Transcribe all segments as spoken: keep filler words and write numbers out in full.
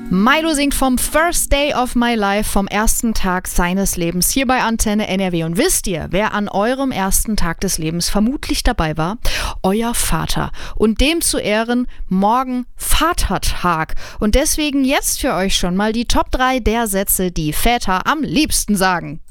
Milo singt vom First Day of My Life, vom ersten Tag seines Lebens, hier bei Antenne N R W. Und wisst ihr, wer an eurem ersten Tag des Lebens vermutlich dabei war? Euer Vater. Und dem zu Ehren morgen Vatertag. Und deswegen jetzt für euch schon mal die Top drei der Sätze, die Väter am liebsten sagen.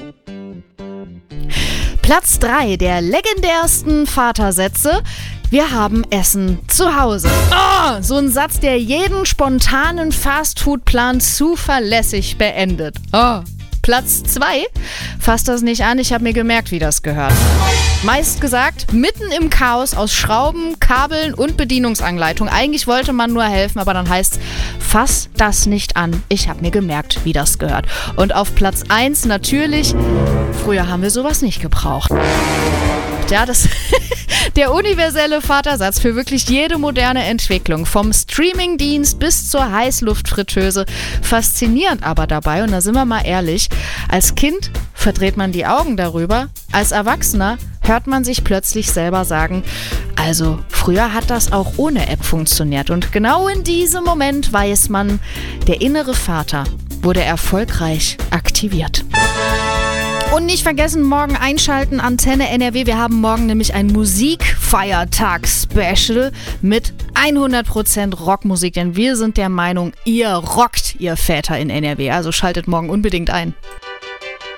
Platz drei der legendärsten Vatersätze: Wir haben Essen zu Hause. Oh, so ein Satz, der jeden spontanen Fastfood-Plan zuverlässig beendet. Oh. Platz zwei: Fasst das nicht an, ich habe mir gemerkt, wie das gehört. Meist gesagt, mitten im Chaos aus Schrauben, Kabeln und Bedienungsanleitung. Eigentlich wollte man nur helfen, aber dann heißt es, fass das nicht an, ich habe mir gemerkt, wie das gehört. Und auf Platz eins natürlich, früher haben wir sowas nicht gebraucht. Ja, das der universelle Vatersatz für wirklich jede moderne Entwicklung, vom Streamingdienst bis zur Heißluftfritteuse. Faszinierend aber dabei, und da sind wir mal ehrlich, als Kind verdreht man die Augen darüber, als Erwachsener hört man sich plötzlich selber sagen, also früher hat das auch ohne App funktioniert. Und genau in diesem Moment weiß man, der innere Vater wurde erfolgreich aktiviert. Und nicht vergessen, morgen einschalten, Antenne N R W. Wir haben morgen nämlich ein Musikfeiertag-Special mit hundert Prozent Rockmusik. Denn wir sind der Meinung, ihr rockt, ihr Väter in N R W. Also schaltet morgen unbedingt ein.